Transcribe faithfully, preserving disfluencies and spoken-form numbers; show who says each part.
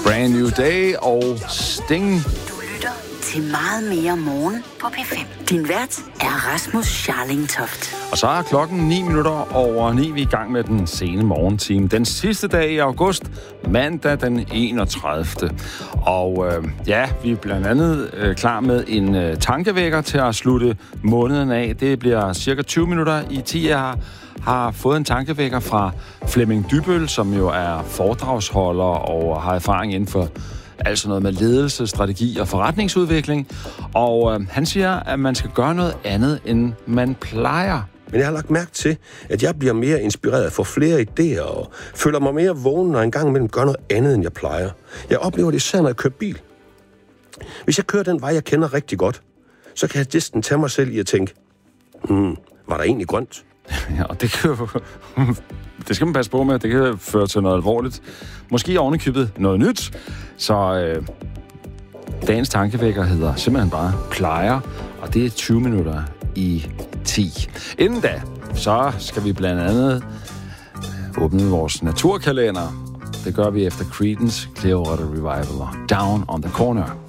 Speaker 1: Brand New Day og Sting.
Speaker 2: Du lytter til Meget Mere Morgen på P fem. Din vært er Rasmus Scharling-Toft.
Speaker 1: Og så er klokken ni minutter over ni. Vi er i gang med den sene morgentime. Den sidste dag i august, mandag den enogtredivte Og øh, ja, vi er blandt andet øh, klar med en øh, tankevækker til at slutte måneden af. Det bliver cirka tyve minutter i ti. Jeg har, har fået en tankevækker fra Flemming Dybøl, som jo er foredragsholder og har erfaring inden for altså noget med ledelse, strategi og forretningsudvikling. Og øh, han siger, at man skal gøre noget andet, end man plejer.
Speaker 3: Men jeg har lagt mærke til, at jeg bliver mere inspireret for flere idéer og føler mig mere vågen, når en gang imellem gør noget andet, end jeg plejer. Jeg oplever det især, når jeg kører bil. Hvis jeg kører den vej, jeg kender rigtig godt, så kan jeg næsten tage mig selv i at tænke, hmm, var der egentlig grønt?
Speaker 1: Ja, og det kan jo... det skal man passe på med. Det kan føre til noget alvorligt. Måske ovenikøbet noget nyt. Så øh, dagens tankevækker hedder simpelthen bare plejer, og det er tyve minutter i ti. Inden da, så skal vi blandt andet åbne vores naturkalender. Det gør vi efter Creedence Clearwater Revival og Down on the Corner.